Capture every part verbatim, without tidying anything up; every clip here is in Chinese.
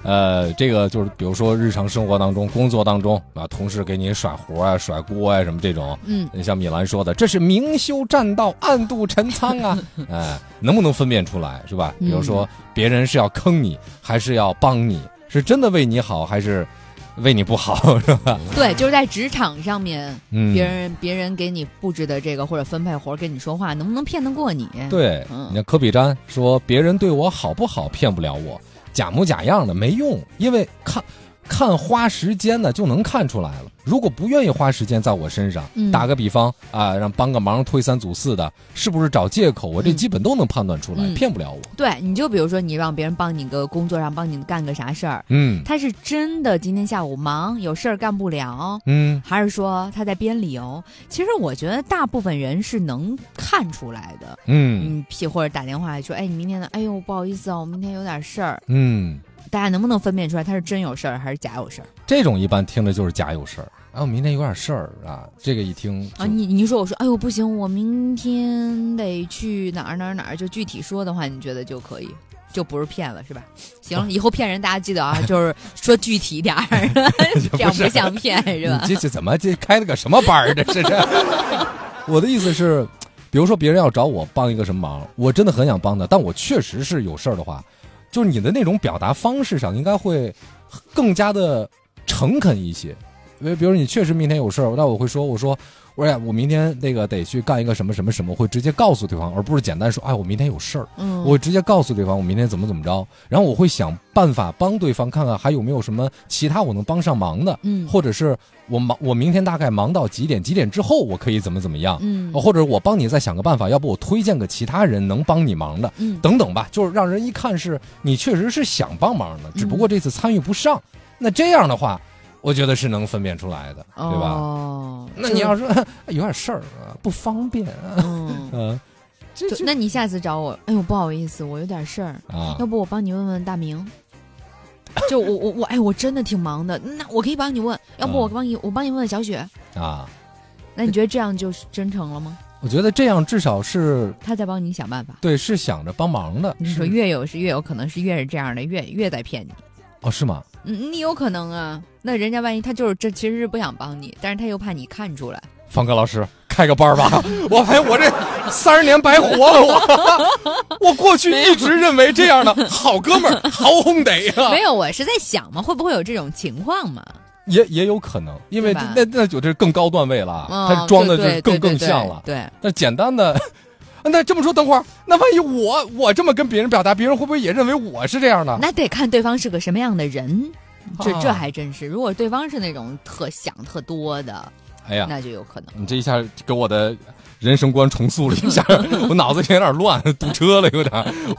呃，这个就是比如说日常生活当中、工作当中啊，同事给你甩活啊、甩锅啊什么这种， 嗯， 像米兰说的，这是明修栈道、暗度陈仓啊，哎，能不能分辨出来是吧？比如说别人是要坑你，还是要帮你，是真的为你好，还是为你不好，是吧？ 对，就是在职场上面， 嗯， 别人别人给你布置的这个或者分配活跟你说话，能不能骗得过你？ 对， 嗯、 你看科比詹说，别人对我好不好骗不了我。假模假样的没用，因为看看花时间呢就能看出来了。如果不愿意花时间在我身上， 嗯、 打个比方啊，让帮个忙推三阻四的，是不是找借口？我这基本都能判断出来， 嗯、 骗不了我。 对，你就比如说你让别人帮你个工作上帮你干个啥事儿， 嗯， 他是真的今天下午忙有事儿干不了， 嗯， 还是说他在编理由？其实我觉得大部分人是能看出来的。 嗯， 嗯，或者打电话来说，哎，你明天呢？哎呦，不好意思啊，我明天有点事儿。 嗯。 大家能不能分辨出来他是真有事儿还是假有事儿？ 这种一般听着就是假有事儿。哎，我明天有点事儿啊，这个一听啊，你你说我说，哎呦不行，我明天得去哪儿哪儿哪儿，就具体说的话，你觉得就可以，就不是骗了是吧？行，以后骗人大家记得啊，就是说具体点儿，这样不像骗是吧？ 这这怎么这开了个什么班儿？这是这？我的意思是，比如说别人要找我帮一个什么忙，我真的很想帮他，但我确实是有事儿的话。就是你的那种表达方式上应该会更加的诚恳一些，因为比如你确实明天有事儿，那我会说，我说我说呀，我明天那个得去干一个什么什么什么，我会直接告诉对方，而不是简单说，哎，我明天有事儿， 嗯， 我会直接告诉对方我明天怎么怎么着，然后我会想办法帮对方看看还有没有什么其他我能帮上忙的， 嗯， 或者是我忙我明天大概忙到几点，几点之后我可以怎么怎么样， 嗯， 或者我帮你再想个办法，要不我推荐个其他人能帮你忙的， 嗯， 等等吧，就是让人一看是你确实是想帮忙的，只不过这次参与不上，嗯、那这样的话。我觉得是能分辨出来的，对吧？ 哦， 那你要说有点事儿啊，不方便啊， 嗯， 呃、 这那你下次找我，哎呦，不好意思，我有点事儿啊，要不我帮你问问大明？就我我我，哎，我真的挺忙的，那我可以帮你问，要不我帮你、嗯、我帮你问问小雪啊？ 那你觉得这样就是真诚了吗？ 我觉得这样至少是他在帮你想办法， 对，是想着帮忙的。 你说越有是越有可能是越是这样的，越越在骗你。 哦，是吗？ 嗯，你有可能啊。那人家万一他就是这其实是不想帮你，但是他又怕你看出来。 方哥老师开个班吧，我发现我这三十年白活了，我我过去一直认为这样的好哥们儿好兄弟啊。 没有，我是在想嘛，会不会有这种情况嘛？ 也也有可能，因为那那就这更高段位了， 嗯、 他装的就更对对对更像了。 对， 那简单的。那这么说，等会儿，那万一我我这么跟别人表达，别人会不会也认为我是这样的？ 那得看对方是个什么样的人，这、 啊、 这还真是。如果对方是那种特想特多的， 哎呀， 那就有可能。 你这一下给我的人生观重塑了一下，我脑子有点乱，堵车了有点。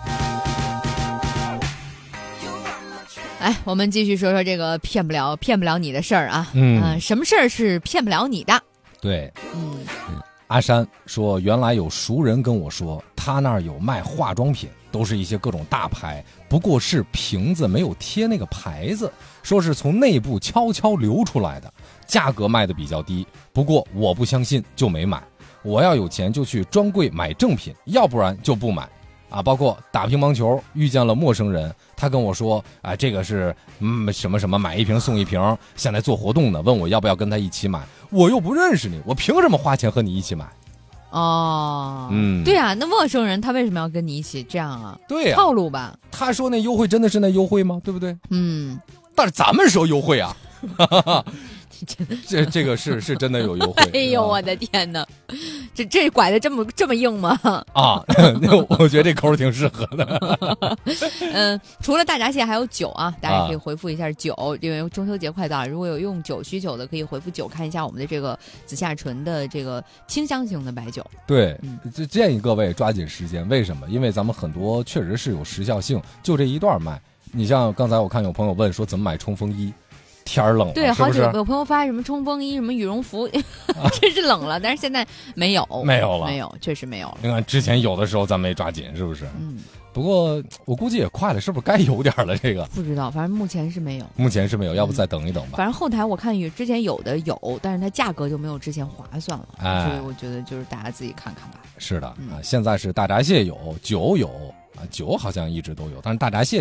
哎，我们继续说说这个骗不了骗不了你的事儿啊。 嗯、 呃，什么事儿是骗不了你的？ 对， 嗯。 阿山说，原来有熟人跟我说，他那儿有卖化妆品，都是一些各种大牌，不过是瓶子没有贴那个牌子，说是从内部悄悄流出来的，价格卖的比较低，不过我不相信就没买，我要有钱就去专柜买正品，要不然就不买啊。包括打乒乓球遇见了陌生人，他跟我说啊，这个是嗯什么什么买一瓶送一瓶，现在做活动呢，问我要不要跟他一起买，我又不认识你，我凭什么花钱和你一起买？ 哦， 嗯， 对啊，那陌生人他为什么要跟你一起这样啊？ 对呀、啊， 套路吧。 他说那优惠真的是那优惠吗？对不对？ 嗯， 但是咱们说优惠啊。这这个是是真的有优惠。 哎呦我的天哪，这这拐的这么这么硬吗？ 啊，我觉得这口挺适合的。 嗯，除了大闸蟹还有酒啊，大家可以回复一下酒，啊、因为中秋节快到了，如果有用酒需求的，可以回复酒，看一下我们的这个紫夏醇的这个清香型的白酒。 对，就、嗯、建议各位抓紧时间。为什么？因为咱们很多确实是有时效性，就这一段卖。你像刚才我看有朋友问说怎么买冲锋衣。天儿冷了， 对， 是不是好久有朋友发什么冲锋衣、什么羽绒服，真是冷了。但是现在没有， 没有了， 没有，确实没有了。 你看之前有的时候咱没抓紧，是不是？ 嗯。 不过我估计也快了，是不是该有点了？这个不知道，反正目前是没有。 目前是没有，要不再等一等吧。 嗯、反正后台我看有之前有的有，但是它价格就没有之前划算了。哎，所以我觉得就是大家自己看看吧。 是的，嗯、啊，现在是大闸蟹有，酒有啊，酒好像一直都有，但是大闸蟹。